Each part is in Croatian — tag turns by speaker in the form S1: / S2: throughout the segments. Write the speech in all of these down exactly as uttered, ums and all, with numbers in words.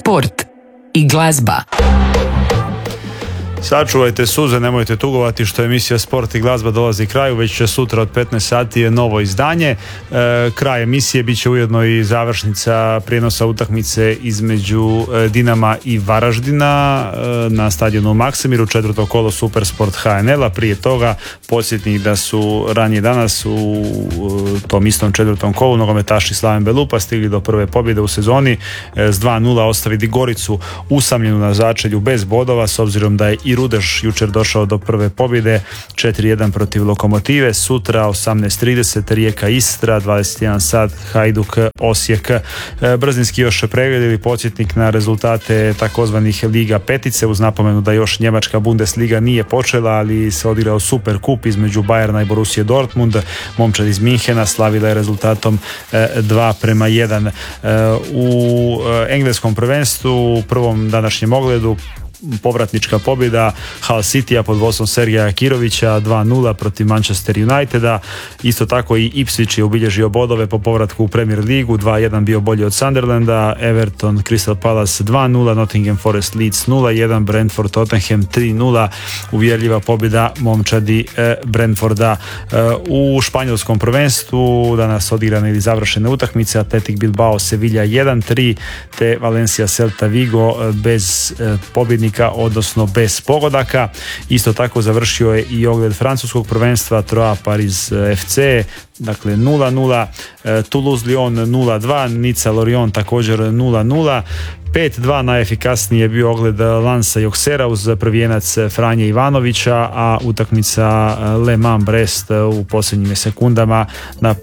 S1: sport i glazba.
S2: Sačuvajte suze, nemojte tugovati što emisija Sport i glazba dolazi kraju, već će sutra od petnaest sati je novo izdanje. E, kraj emisije bit će ujedno i završnica prijenosa utakmice između Dinama i Varaždina e, na stadionu u Maksimiru, četvrto kolo Supersport H N L-a. Prije toga podsjetnik da su ranije danas u tom istom četvrtom kolu nogometaši Slaven Belupa stigli do prve pobjede u sezoni, e, s dva nula ostavili Goricu usamljenu na začelju bez bodova, s obzirom da je i Rudeš jučer došao do prve pobjede, četiri jedan protiv Lokomotive. Sutra osamnaest trideset Rijeka Istra, dvadeset jedan sat Hajduk Osijek. Brzinski još pregled ili podsjetnik na rezultate takozvanih Liga petice, uz napomenu da još njemačka Bundesliga nije počela, ali se odigrao Super kup između Bayerna i Borussia Dortmund. Momčad iz Minhena slavila je rezultatom dva prema jedan. U engleskom prvenstvu u prvom današnjem ogledu povratnička pobjeda Hull Citya pod vodstvom Sergeja Kirovića dva nula protiv Manchester Uniteda. Isto tako i Ipswich je obilježio bodove po povratku u Premier ligu, dva jedan bio bolji od Sunderlanda. Everton Crystal Palace dva nula, Nottingham Forest Leeds nula jedan, Brentford Tottenham tri nula, uvjerljiva pobjeda momčadi e, Brentforda. E, u španjolskom prvenstvu danas odigrane ili završene utakmice: Athletic Bilbao Sevilla jedan tri, te Valencia Celta Vigo bez e, pobjednika, odnosno bez pogodaka. Isto tako završio je i ogled francuskog prvenstva, Troyes Paris F C, dakle nula nula, Toulouse Lyon nula dva, Nica Lorient također nula nula. pet dva najefikasniji je bio ogled Lansa i Auxerre uz prvijenac Franje Ivanovića, a utakmica Le Mans Brest u posljednjim sekundama na,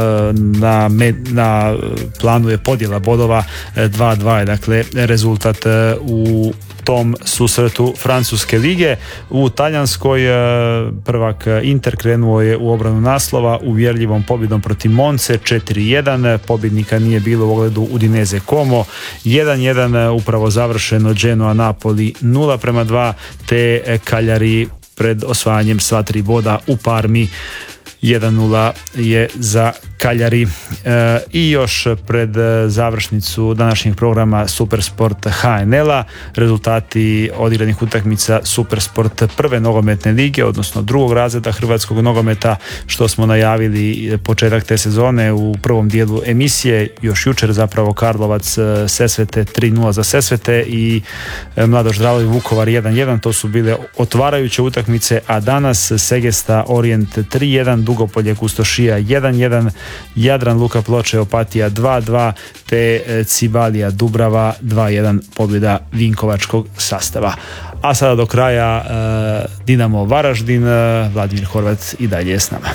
S2: na, na planu je podjela bodova dva dva je dakle rezultat u tom susretu Francuske lige. U talijanskoj prvak Inter krenuo je u obranu naslova uvjerljivom pobjedom protiv Monce četiri jedan, pobjednika nije bilo u ogledu Udinese Como jedan jedan, upravo završeno Genoa Napoli nula prema dva, te Cagliari pred osvajanjem sva tri boda u Parmi jedan nula je za Cagliari. E, i još pred završnicu današnjeg programa Supersport H N L-a rezultati odigranih utakmica Supersport prve nogometne lige, odnosno drugog razreda hrvatskog nogometa, što smo najavili početak te sezone u prvom dijelu emisije. Još jučer zapravo Karlovac Sesvete tri nula za Sesvete i Mladoš Dralovi Vukovar jedan jedan, to su bile otvarajuće utakmice, a danas Segesta Orient tri jedan, Dugopolje Kustošija jedan jedan, Jadran Luka Ploče Opatija dva dva, te Cibalija Dubrava dva jedan, pobjeda vinkovačkog sastava. A sada do kraja uh, Dinamo Varaždin, uh, Vladimir Horvat i dalje je s nama.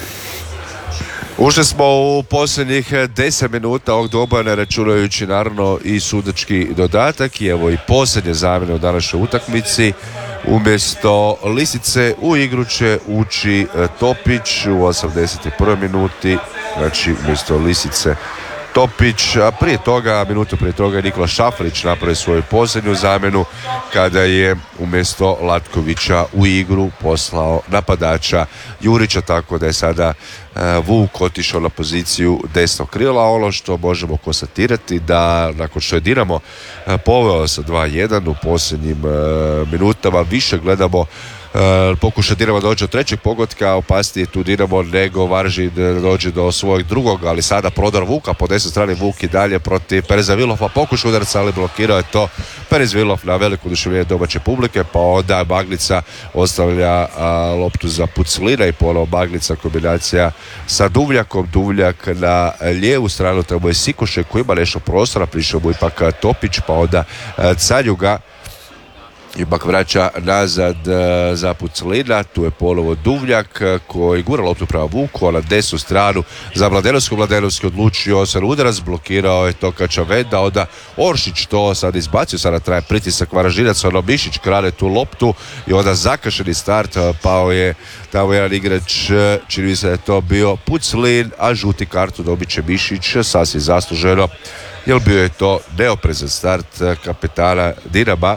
S3: Ušli smo u posljednjih deset minuta ovog doba, ne računajući naravno i sudački dodatak, i evo i posljednje zamjene u današnjoj utakmici. Umjesto Lisice u igru će ući Topić u osamdeset prvoj minuti, znači umjesto Lisice Topić, a prije toga, minutu prije toga, Nikola Šafrić napravio svoju posljednju zamjenu kada je umjesto Latkovića u igru poslao napadača Jurića, tako da je sada uh, Vuk otišao na poziciju desnog krila. Ono što možemo konstatirati da nakon što je Dinamo uh, poveo sa dva jedan u posljednjim uh, minutama, više gledamo Uh, pokuša Dinamo dođe do trećeg pogotka, opasnije tu Dinamo nego Varaždin dođe do svojeg drugog, ali sada prodor Vuka po desnoj strani, Vuk i dalje protiv Pereza Vilova, pokuša udarca, ali blokirao je to Perez Vilov na veliko oduševljenje domaće publike, pa onda Maglica ostavlja uh, loptu za Puclina i ponovo Maglica, kombinacija sa Duvljakom, Duvljak na lijevu stranu, tamo je Sikoše koji ima nešto prostora, prišao mu ipak Topić, pa onda uh, Caljuga ipak vraća nazad uh, za Puclina, tu je ponovo Duvljak uh, koji gura loptu prema Vuku, a na desnu stranu za Mladenovsku. Mladenovski odlučio se na udarac, blokirao je to Kačavenda, onda Oršić to sad izbacio, sada traje pritisak Varaždinaca, ono Mišić krade tu loptu i onda zakašeni start, uh, pao je tamo jedan igrač, uh, čini mi se da je to bio Puclin, a žuti kartu dobit će Mišić, sasvim zasluženo, jer bio je to neoprezan start uh, kapetana Dinama.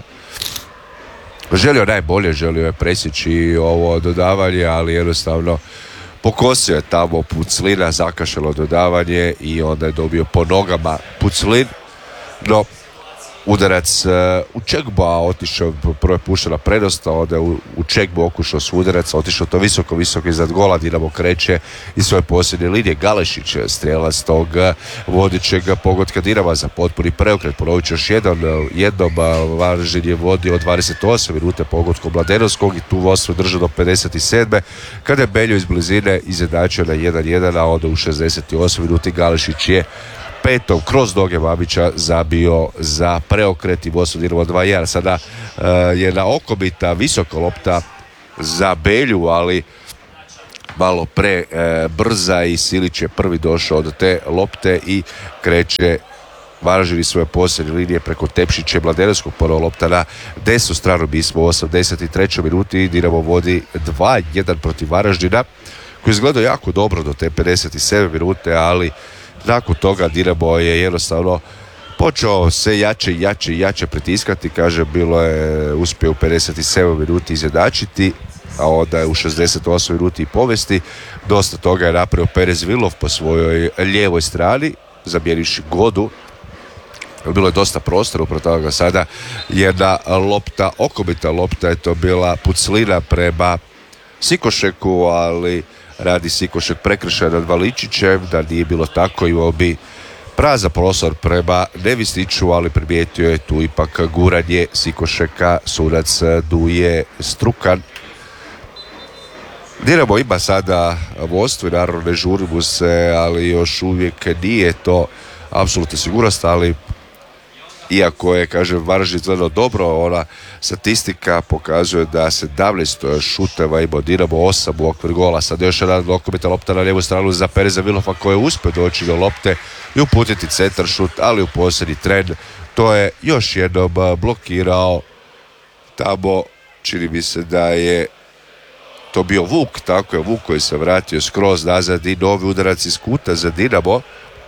S3: Želio najbolje, želio je presjeći ovo dodavanje, ali jednostavno pokosio je tamo Puclina, zakašalo dodavanje i onda je dobio po nogama Puclin. No, udarac u Čegbu, a otišao prvo je puštao na prednost, onda u, u Čegbu okušao s udaraca, otišao to visoko, visoko iznad gola, Dinamo kreće iz svoje posljednje linije. Galešić, strijelac tog vodičeg pogotka Dinama za potpuni preokret. Ponovit ću još jedan, jednom Varaždin je vodio dvadeset osam minute pogotkom Mladenovskog i tu vodstvo držao do pedeset sedme kada je Beljo iz blizine izjednačio na jedan jedan, a onda u šezdeset osam minuti Galešić je petom kroz noge Mamića zabio za preokret i vodstvo Dinamo dva jedan. Sada uh, je na okobita visoka lopta za Belju, ali malo pre e, brza i Silić je prvi došao do te lopte i kreće Varaždin svoje posljednje linije preko Tepšića i Mladenovskog. Prvo lopta na desnu stranu, mi smo u osamdeset trećoj minuti i Dinamo vodi dva jedan protiv Varaždina, koji izgleda jako dobro do te pedeset sedme minute, ali nakon toga Dinamo je jednostavno počeo se jače i jače i jače pritiskati. Kaže, bilo je uspio u pedeset sedmoj minuti izjednačiti, a onda je u šezdeset osmoj minuti i povesti. Dosta toga je napravio Perez Vilov po svojoj lijevoj strani, zamjeniši Godu. Bilo je dosta prostora, upravo toga sada jedna lopta, okobita lopta je to bila puclina prema Sikošeku, ali radi Sikošek prekršaj nad Valičićem. Da nije bilo tako, imao bi prazan prostor prema Nevistiću, ali primijetio je tu ipak guranje Sikošeka, sudac Duje Strukan. Dinamo ima sada vodstvo i naravno ne žuri mu se, ali još uvijek nije to apsolutna sigurnost, ali iako je, kažem, Varaždin izgledao dobro, ona statistika pokazuje da sedamnaest šuteva ima Dinamo, osam u okvir gola. Sad još jedan okobita lopta na lijevu stranu za Pereza Vilova, koji je uspio doći do lopte i uputiti centar šut, ali u posljednji tren to je još jednom blokirao tamo, čini mi se da je to bio Vuk, tako je, Vuk koji se vratio skroz nazad i novi udarac iz kuta za Dinamo,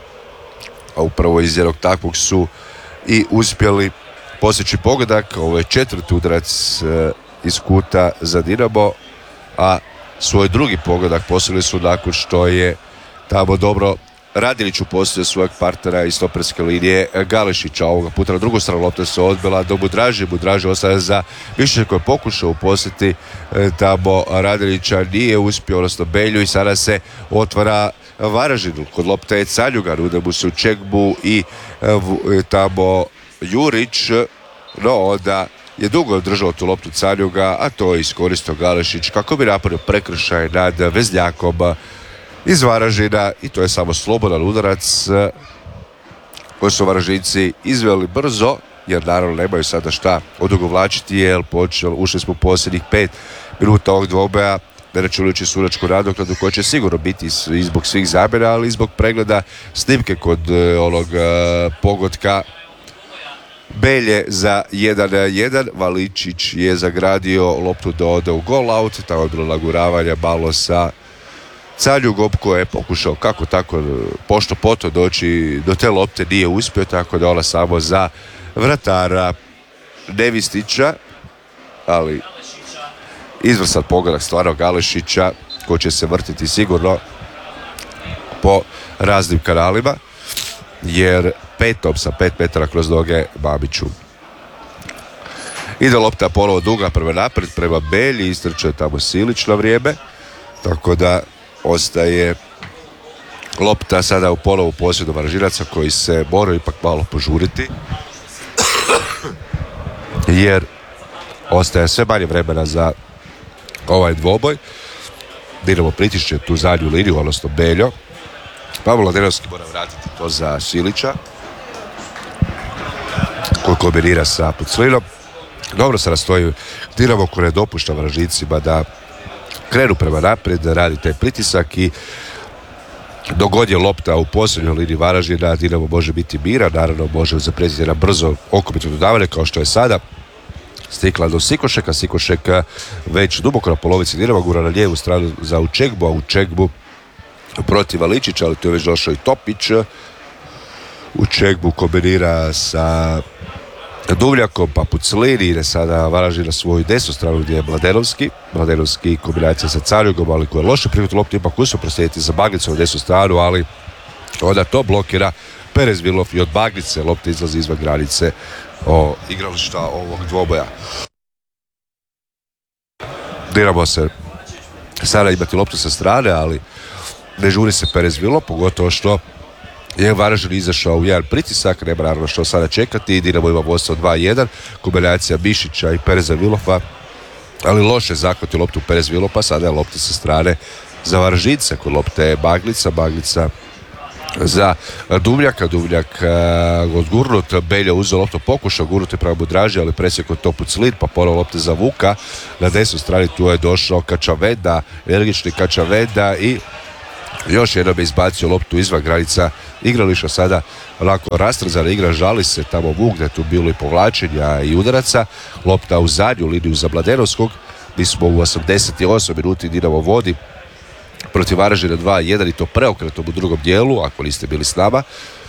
S3: a upravo iz jednog takvog su i uspjeli postići pogodak. Ovo je četvrti udarac e, iz kuta za Dinamo, a svoj drugi pogodak postigli su nakon što je tamo dobro Radilić upostio svojeg partnera iz stoperske linije Galešića. Ovoga puta na drugu stranu lopta se odbila do Budraži. Budraži ostaje za više koji je pokušao upostiti e, tamo Radilića, nije uspio, odnosno Belju, i sada se otvara Varaždinu. Kod lopte je Canjuga, nude mu se u Čegbu i e, v, tamo Jurić, no onda je dugo držao tu loptu Canjuga, a to je iskoristio Galešić kako bi napravio prekršaj nad Veznjakom iz Varaždina, i to je samo slobodan udarac koji su Varaždinci izveli brzo, jer naravno nemaju sada šta odugovlačiti, jer počeli, ušli smo u posljednjih pet minuta ovog dvoboja, ne računajući sudačku nadoknadu koja će sigurno biti i zbog svih zamjena, ali i zbog pregleda snimke kod onog uh, pogotka Belje za jedan jedan. Valičić je zagradio loptu da ode u gol out, tamo je bilo naguravanje malo sa Canjugom koji je pokušao kako tako pošto poto doći do te lopte, nije uspio, tako da ona samo za vratara Nevistića, ali izvrstan pogodak stvarno Galešića koji će se vrtiti sigurno po raznim kanalima, jer petom sa pet metara kroz noge Mamiću. Ide lopta ponovo duga prema napred, prema Belji, istrče tamo Silić na vrijeme, tako da ostaje lopta sada u ponovu posjedu Varaždinaca, koji se moraju ipak malo požuriti, jer ostaje sve manje vremena za ovaj dvoboj. Dinamo pritišće tu zadnju liniju, odnosno Beljo, pa Mladenovski mora vratiti to za Silića koji kombinira sa Puclinom. Dobro se nastoji Dinamo koji ne dopušta Varaždincima da krenu prema naprijed, da radi taj pritisak, i dogod je lopta u posljednjoj liniji Varaždina, Dinamo može biti miran, naravno može zapretiti na brzo okobito dodavanje kao što je sada. Stikla do Sikošeka, Sikošeka već duboko na polovici Dinama, gura na lijevu stranu za Učegbu, a Učegbu protiv Valičića, ali tu je već došao i Topić. Učegbu kombinira sa Duvljakom, pa Puclini, ide sada Varaždin na svoju desnu stranu gdje je Mladenovski. Mladenovski kombinacija sa Canjugom, ali koji je loše prihvatio loptu, ipak uspio proslijediti za Baglicom u desnu stranu, ali onda to blokira Perez Vilov i od Baglice lopta izlazi izvan granice o igrališta ovog dvoboja. Dinamo se sada imati loptu sa strane, ali ne žuri se Perez Vilov, pogotovo što je Varaždin izašao u jedan pritisak, nema naravno što sada čekati i Dinamo ima vodstvo dva jedan, kombinacija Bišića i Pereza Vilova, ali loše zahvati loptu Perez Vilov, pa sada je lopta sa strane za Varaždince, kod lopte je Baglica, Baglica za Duvnjaka, Duvnjak uh, odgurnut, Beljo uzeo loptu, pokušao gurnuti prema Budraži, ali presjekao to Puclin, pa ponovo lopte za Vuka, na desnoj strani tu je došao Kačaveda, energični Kačaveda i još jednom je izbacio loptu izvan granica igrališta, sada onako rastrzana igra, žali se tamo Vuk, da je tu bilo i povlačenja i udaraca, lopta u zadnju liniju za Mladenovskog, mi smo u osamdeset osam minuti, Dinamo vodi protiv Varaždina dva jedan i to preokretom u drugom dijelu, ako niste bili s nama.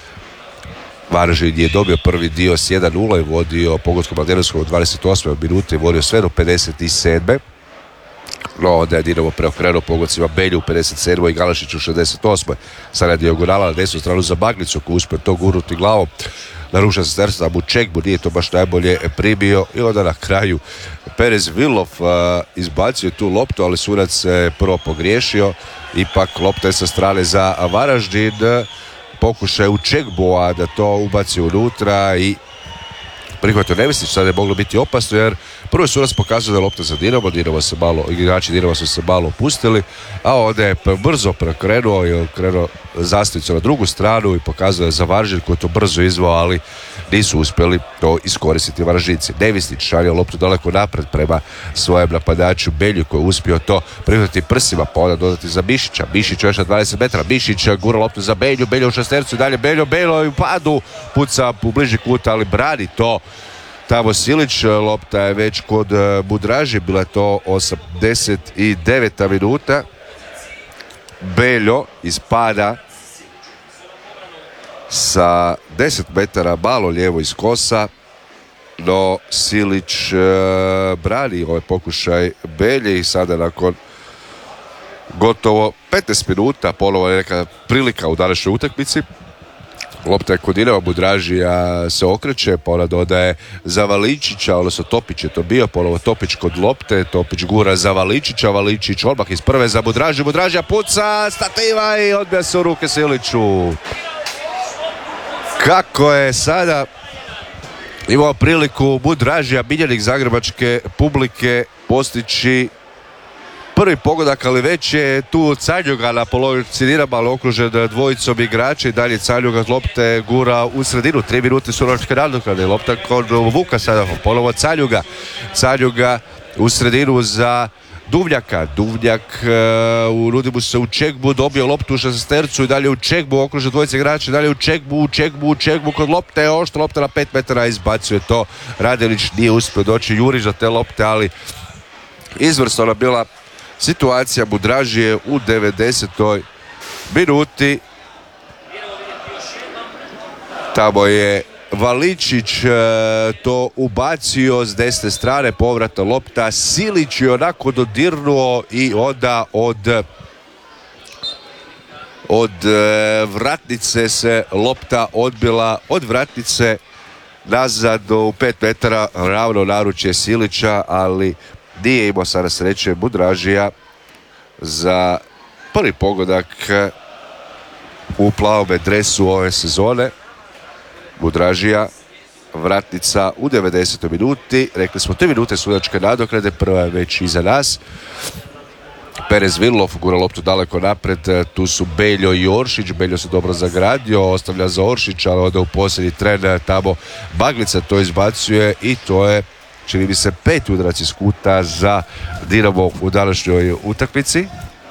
S3: Varaždin je dobio prvi dio s jedan nula i vodio pogodkom Mladenovskog u dvadeset osmoj minuti i vodio sve do pedeset sedme No, onda je Dinamo preokrenuo pogodcima Belju u pedeset sedmoj i Galašić u šezdeset osmoj Sada je dijagonala na desnu stranu za Bagnicu koji uspio to gurnuti glavom. Naruša se Stersa, mu Čekbu nije to baš najbolje primio i onda na kraju Perez Vilov uh, izbacio tu loptu, ali sudac se prvo pogriješio. Ipak lopta je sa strane za Varaždin. Pokušaj u Čekboa da to ubaci unutra i prihvatio Nevestić, sada je moglo biti opasno jer prvo sudac pokazao da je lopta za Dinamo, Dinamo se malo, igrači Dinamo su se malo opustili, a onda je brzo prekrenuo i okrenuo zastavicu na drugu stranu i pokazao je za Varaždin koji je to brzo izvao, ali nisu uspjeli to iskoristiti Varaždinci. Nevestić šalio loptu daleko napred prema svojem napadaču Belju koji je uspio to prihvatiti prsima, pa onda dodati za Bišića. Bišić još na dvadeset metara, Bišić gura loptu za Belju, Belju u šestercu i dalje Beljo, Beljo u padu, puca u bliži kut, ali brani to tamo Silić, lopta je već kod Budraži, bila je to osamdeset deveta minuta. Beljo ispada sa deset metara malo lijevo iz kosa, no Silić e, brani ovaj pokušaj Belje i sada nakon gotovo petnaest minuta ponovo je neka prilika u današnjoj utakmici. Lopta je kod Dinama, Budražija se okreće, pa ona dodaje za Valičića, odnosno Topić je to bio, ponovo Topić kod lopte, Topić gura za Valičića, Valičić odmah iz prve za Budražiju, Budražija puca, stativa i odbija se u ruke Siliću. Kako je sada imao priliku Budražija, miljenik zagrebačke publike, postići prvi pogodak, ali već je tu Canjuga na polovici Dinama, ali okružen dvojicom igrača i dalje Canjuga lopte gura u sredinu. Tri minute su ročke nadoknade. Lopta kod Vuka sada, ponovo Canjuga. Canjuga u sredinu za Duvnjaka. Duvnjak uh, urudi mu se u Čekbu, dobio loptu u šestercu i dalje u Čekbu, okružen dvojice igrača, dalje u Čekbu, u Čekbu, u Čekbu kod lopte, oštra lopta na pet metara, izbacuje to. Radelić nije uspio doći, juriš za te lopte, ali izvrsno ona bila situacija Budražije u devedesetoj minuti. Tamo je Valičić e, to ubacio s desne strane, povratna lopta, Silić je onako dodirnuo i onda od od e, vratnice se lopta odbila od vratnice nazad u pet metara, ravno naručje Silića, ali nije imao sada sreće Budražija za prvi pogodak u plavome dresu ove sezone. Budražija, vratnica u devedesetoj minuti. Rekli smo tri minute sudačke nadoknade, prva je već iza nas. Perez Vilov gura loptu daleko napred, tu su Beljo i Oršić. Beljo se dobro zagradio, ostavlja za Oršića, ali onda u posljednji tren tamo Baglica to izbacuje i to je, čini mi se, peti udarac iz kuta za Dinamo u današnjoj utakmici.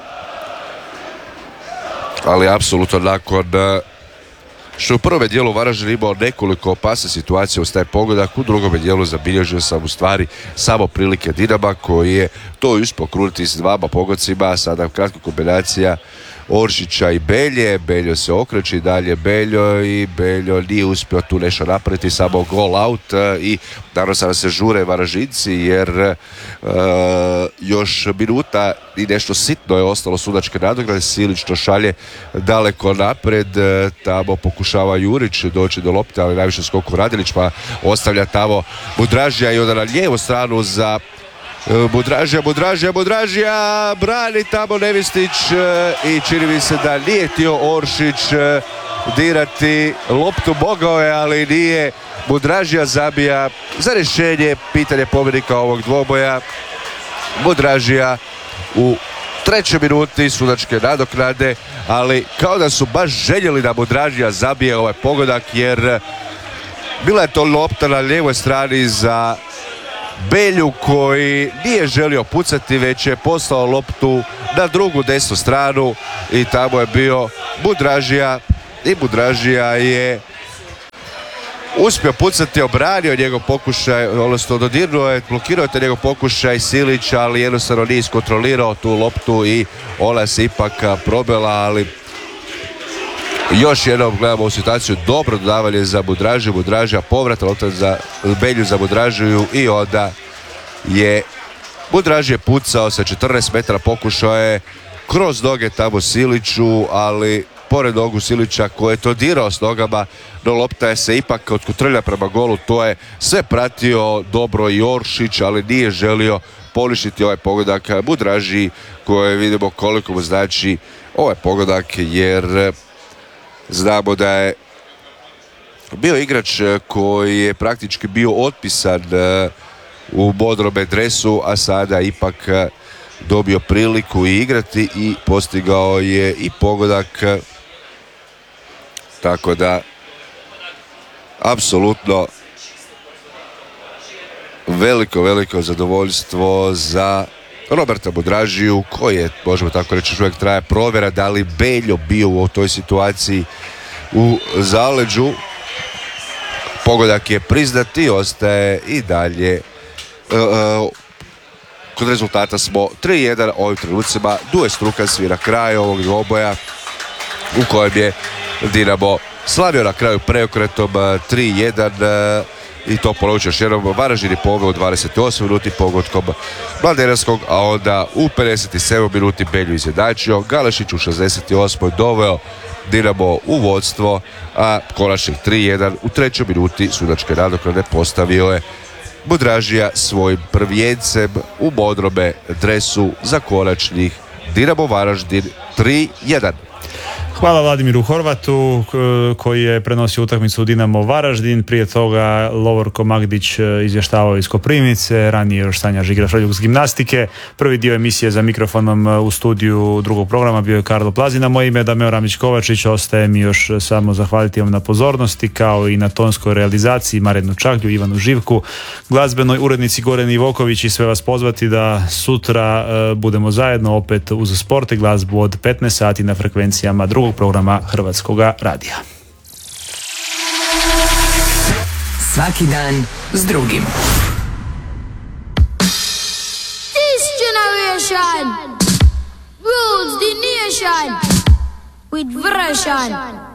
S3: Ali apsolutno nakon što u prvom dijelu Varaždin imao nekoliko opasnih situacija uz taj pogodak, u drugom dijelu zabilježio sam u stvari samo prilike Dinama koji je to uspio kruniti s dvama pogodcima, sada kratka kombinacija Oršića i Belje. Beljo se okreće i dalje Beljo i Beljo nije uspio tu nešto napraviti, samo gol out i naravno sada se žure Varaždinci jer uh, još minuta i nešto sitno je ostalo sudačke nadoknade. Silić to šalje daleko napred, tamo pokušava Jurić doći do lopte, ali najviše skoku Radilić, pa ostavlja tamo Budražija i onda na lijevu stranu za Budražija, Budražija, Budražija brani tamo Nevistić i čini mi se da nije htio Oršić dirati loptu, mogao je, ali nije. Budražija zabija za rješenje, pitanje pobjednika ovog dvoboja. Budražija u trećoj minuti sudačke nadoknade, ali kao da su baš željeli da Budražija zabije ovaj pogodak, jer bila je to lopta na lijevoj strani za Belju koji nije želio pucati, već je poslao loptu na drugu desnu stranu i tamo je bio Budražija i Budražija je uspio pucati, obranio njegov pokušaj, odnosno dodirnuo je, blokirao je njegov pokušaj Silić, ali jednostavno nije iskontrolirao tu loptu i ona se ipak probila, ali još jednom gledamo u situaciju, dobro dodavanje za Budražiju, Budražija povrat, lopta za Belju za Budražiju i onda je Budražije pucao sa četrnaest metara, pokušao je kroz noge tamo Siliću, ali pored nogu Silića koji je to dirao s nogama, no lopta je se ipak otkutrlja prema golu, to je sve pratio dobro i Oršić, ali nije želio poništiti ovaj pogodak Budražiji koje vidimo koliko mu znači ovaj pogodak, jer znamo da je bio igrač koji je praktički bio otpisan u modrome dresu, a sada ipak dobio priliku i igrati i postigao je i pogodak. Tako da apsolutno veliko, veliko zadovoljstvo za Roberta Budražiju koji je, možemo tako reći, uvijek traje provjera da li Beljo bio u toj situaciji u zaleđu. Pogodak je priznat i ostaje i dalje. Uh, kod rezultata smo tri jedan ovim trenucima. Duje Strukan svira kraj ovog dvoboja u kojem je Dinamo slavio na kraju preokretom tri jedan i to ponovit ću još jednom. Varaždin je poveo u dvadeset osmoj minuti pogodkom Mladenarskog, a onda u pedeset sedmoj minuti Belju izjednačio. Galešić u šezdeset osmoj doveo Dinamo u vodstvo, a konačnih tri jedan u trećoj minuti sudačke nadoknade postavio je Budražija svojim prvijencem u modrome dresu za konačnih Dinamo Varaždin tri jedan.
S2: Hvala Vladimiru Horvatu koji je prenosio utakmicu Dinamo Varaždin. Prije toga Lovorko Magdić izvještavao iz Koprivnice, ranije još Sanja Žigra Šoljuk s gimnastike. Prvi dio emisije za mikrofonom u studiju drugog programa bio je Karlo Plazina. Moje ime je Dameo Ramić Kovačić. Ostaje mi još samo zahvaliti vam na pozornosti, kao i na tonskoj realizaciji Marinu Čaglju, Ivanu Živku, glazbenoj urednici Goreni Voković, i sve vas pozvati da sutra uh, budemo zajedno opet uz sport i glazbu od petnaest sati na frekvencijama drugog programa Hrvatskoga radija.
S1: Svaki dan s drugim.
S4: This generation rules the nation with version.